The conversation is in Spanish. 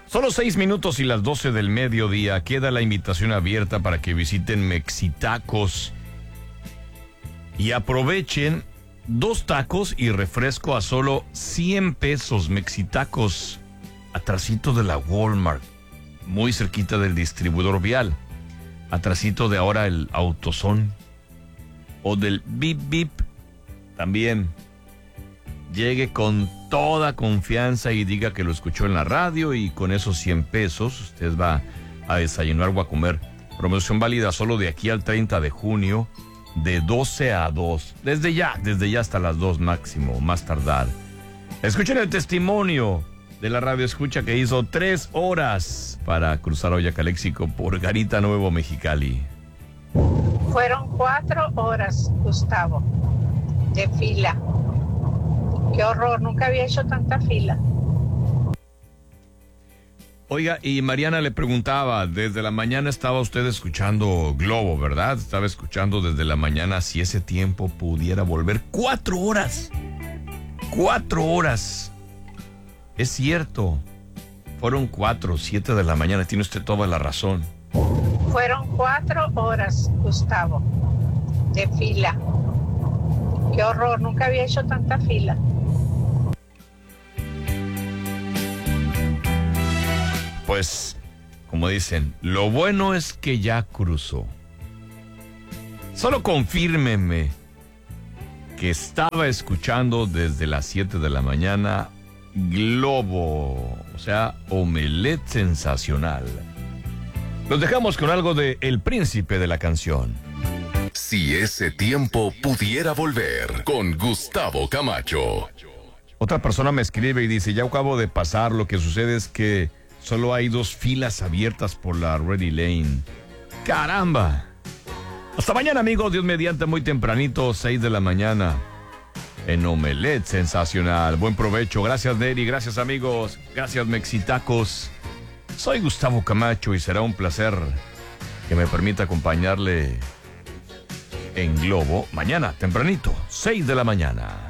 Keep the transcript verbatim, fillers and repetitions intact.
Solo seis minutos y las doce del mediodía. Queda la invitación abierta para que visiten Mexitacos y aprovechen dos tacos y refresco a solo cien pesos. Mexitacos, atrasito de la Walmart, muy cerquita del distribuidor vial, atrasito de ahora el AutoZone o del Bip Bip también. Llegue con toda confianza y diga que lo escuchó en la radio, y con esos cien pesos usted va a desayunar o a comer. Promoción válida solo de aquí al treinta de junio, de doce a dos. Desde ya, desde ya hasta las dos máximo, más tardar. Escuchen el testimonio de la radio escucha que hizo tres horas para cruzar Olla Caléxico por Garita Nuevo Mexicali. Fueron cuatro horas, Gustavo, de fila. Qué horror, nunca había hecho tanta fila. Oiga, y Mariana le preguntaba, desde la mañana estaba usted escuchando Globo, ¿verdad? Estaba escuchando desde la mañana si ese tiempo pudiera volver. ¡Cuatro horas! ¡Cuatro horas! Es cierto, fueron cuatro, siete de la mañana, tiene usted toda la razón. Fueron cuatro horas, Gustavo, de fila. Qué horror, nunca había hecho tanta fila. Pues, como dicen, lo bueno es que ya cruzó. Solo confírmeme que estaba escuchando desde las siete de la mañana Globo, o sea, Omelette Sensacional. Los dejamos con algo de El Príncipe de la Canción. Si ese tiempo pudiera volver, con Gustavo Camacho. Otra persona me escribe y dice, ya acabo de pasar, lo que sucede es que solo hay dos filas abiertas por la Ready Lane. ¡Caramba! Hasta mañana, amigos, Dios mediante, muy tempranito, seis de la mañana, en Omelette Sensacional. Buen provecho. Gracias, Neri. Gracias, amigos. Gracias, Mexitacos. Soy Gustavo Camacho y será un placer que me permita acompañarle en Globo mañana, tempranito, seis de la mañana.